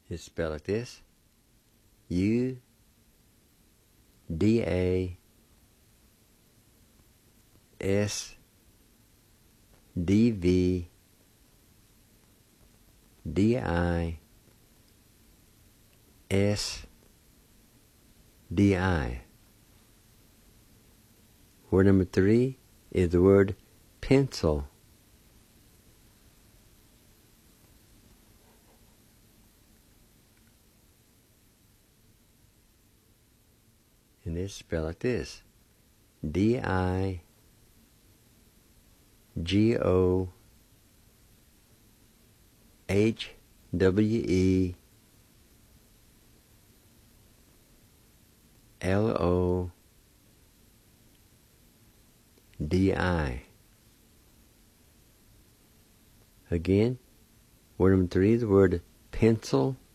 is spelled like this: UDASDVDISDI. Word number 3 is the word pencil. And it's spelled like this: DIGOHWELLODI. Again, word number 3 is the word pencil.